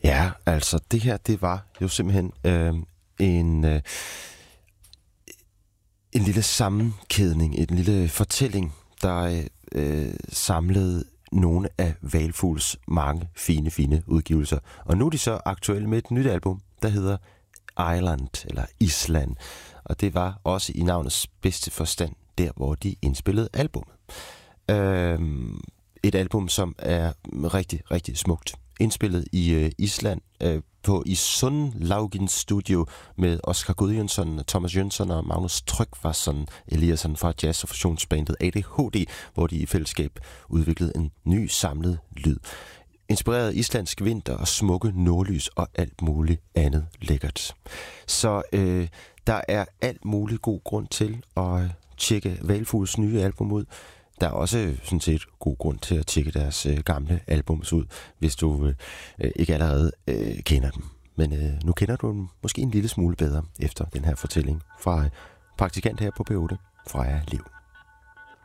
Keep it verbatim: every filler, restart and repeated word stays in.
Ja, altså det her, det var jo simpelthen øh, en, øh, en lille sammenkædning, en lille fortælling, der øh, samlede nogle af Hvalfugls mange fine, fine udgivelser. Og nu er de så aktuelle med et nyt album, der hedder Island, eller Island. Og det var også i navnets bedste forstand, der hvor de indspillede albumet. Øh, et album, som er rigtig, rigtig smukt. Indspillet i øh, Island øh, på i Sundlaugin Studio med Oscar Gudjonsson, Thomas Jønsson og Magnus Tryggvason Eliasson fra jazz- og fusionsbandet A D H D, hvor de i fællesskab udviklede en ny samlet lyd. Inspireret af islandsk vinter og smukke nordlys og alt muligt andet lækkert. Så øh, der er alt muligt god grund til at tjekke Hvalfugls nye album ud. Der er også sådan set god grund til at tjekke deres øh, gamle albums ud, hvis du øh, ikke allerede øh, kender dem. Men øh, nu kender du dem måske en lille smule bedre efter den her fortælling fra praktikant her på P otte, Freja Liv.